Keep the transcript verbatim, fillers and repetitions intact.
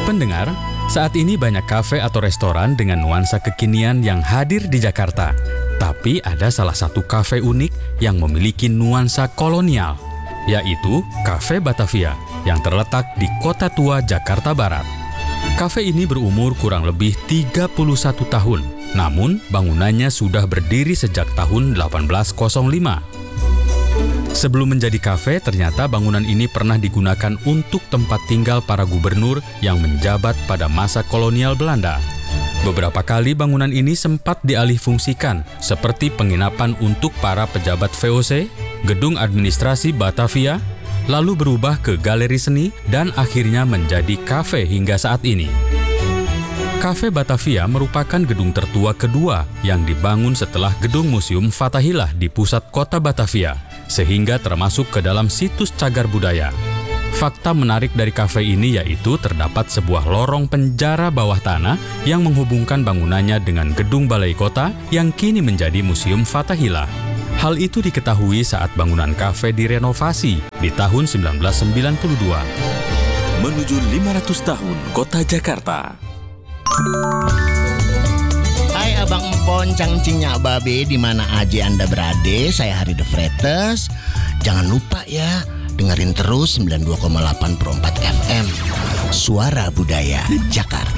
Pendengar, saat ini banyak kafe atau restoran dengan nuansa kekinian yang hadir di Jakarta. Tapi ada salah satu kafe unik yang memiliki nuansa kolonial, yaitu Cafe Batavia yang terletak di Kota Tua, Jakarta Barat. Kafe ini berumur kurang lebih tiga puluh satu tahun, namun bangunannya sudah berdiri sejak tahun delapan belas nol lima. Sebelum menjadi kafe, ternyata bangunan ini pernah digunakan untuk tempat tinggal para gubernur yang menjabat pada masa kolonial Belanda. Beberapa kali bangunan ini sempat dialihfungsikan, seperti penginapan untuk para pejabat V O C, gedung administrasi Batavia, lalu berubah ke galeri seni, dan akhirnya menjadi kafe hingga saat ini. Cafe Batavia merupakan gedung tertua kedua yang dibangun setelah gedung Museum Fathahillah di pusat kota Batavia, sehingga termasuk ke dalam situs cagar budaya. Fakta menarik dari kafe ini yaitu terdapat sebuah lorong penjara bawah tanah yang menghubungkan bangunannya dengan gedung balai kota yang kini menjadi Museum Fathahillah. Hal itu diketahui saat bangunan kafe direnovasi di tahun seribu sembilan ratus sembilan puluh dua. Menuju lima ratus tahun Kota Jakarta. Hai Abang Empon, cangcingnya Babe, di mana aja Anda berada, saya Hari The Fretes. Jangan lupa ya, dengerin terus sembilan puluh dua koma delapan per empat F M. Suara Budaya Jakarta.